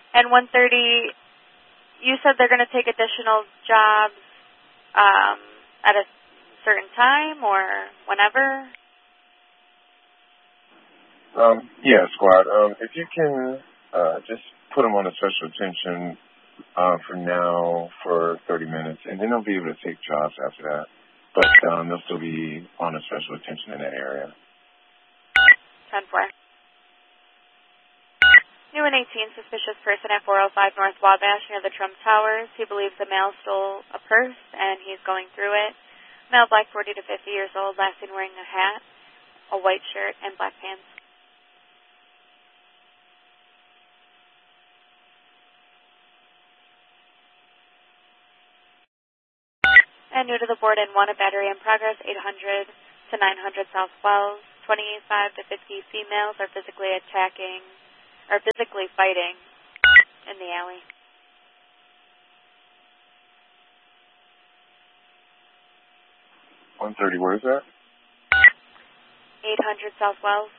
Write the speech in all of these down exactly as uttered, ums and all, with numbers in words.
And one thirty, you said they're going to take additional jobs um, at a certain time or whenever? Um, yeah, squad. Um, if you can uh, just put them on a special attention uh, for now for thirty minutes, and then they'll be able to take jobs after that. But um, they'll still be on a special attention in that area. ten four. New and eighteen, suspicious person at four oh five North Wabash near the Trump Towers. He believes the male stole a purse, and he's going through it. Male, black, forty to fifty years old, last seen wearing a hat, a white shirt, and black pants. And new to the board in one, a battery in progress, eight hundred to nine hundred South Wells. twenty-five to fifty females are physically attacking, or physically fighting in the alley. one thirty, where is that? eight hundred South Wells.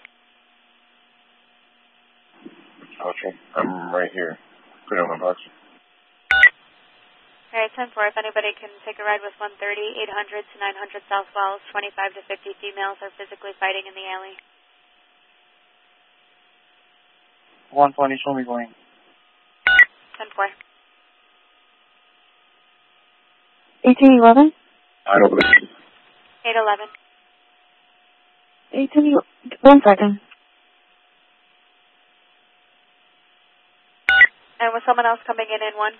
Okay, I'm right here. Put it on my box. All right, ten four, if anybody can take a ride with one thirty, eight hundred to nine hundred South Wells, twenty-five to fifty females are physically fighting in the alley. one twenty, show me going. ten four. eighteen eleven? I don't believe. eight eleven. eighteen, one second. And with someone else coming in in one?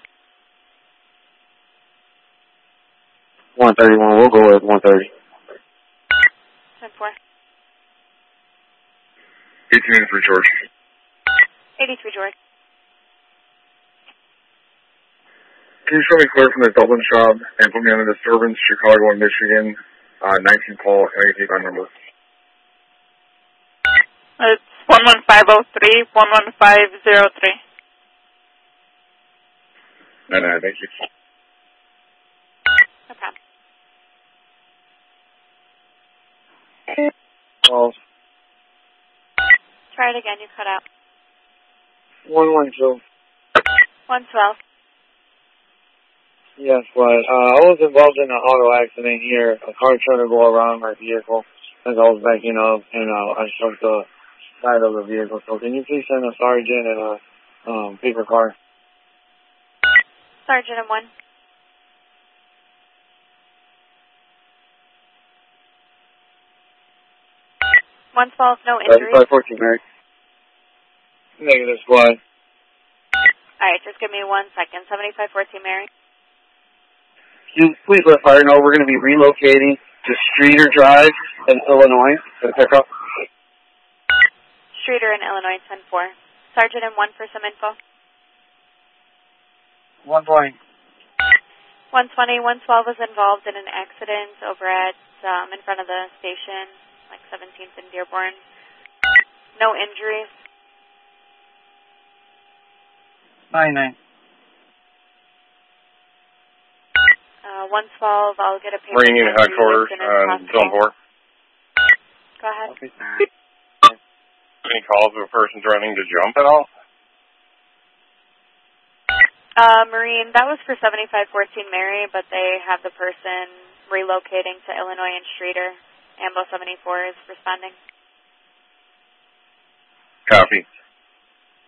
one thirty-one, we'll go with one thirty. ten four. eighteen eighty-three, George. eighty-three, George. Can you show me clear from the Dublin shop and put me on a disturbance, Chicago and Michigan, uh, nineteen call, can I take my number? It's one one five oh three, one one five oh three. No, no, thank you. No problem. twelve. Try it again, you cut out. one one two. one twelve. Yes, but uh, I was involved in an auto accident here. A car tried to go around my vehicle as I was backing up, and uh, I struck the side of the vehicle. So can you please send a sergeant and a um, paper car? Sergeant in one. one twelve, no injuries. five fourteen, Mary. Negative, squad. Alright, just give me one second. seventy-five fourteen, Mary. You please let fire know we're going to be relocating to Streeter Drive in Illinois to pick up. Streeter in Illinois, ten four. Sergeant in one for some info. one twenty. one twenty, one twelve was involved in an accident over at, um, in front of the station, like seventeenth and Dearborn. No injuries. nine nine. Uh, one twelve, I'll get a paper. Bringing in headquarters on zone four. Go ahead. Okay. Any calls of a person threatening to jump at all? Uh, Marine, that was for seventy-five fourteen Mary, but they have the person relocating to Illinois and Streeter. Ambo seventy-four is responding. Copy.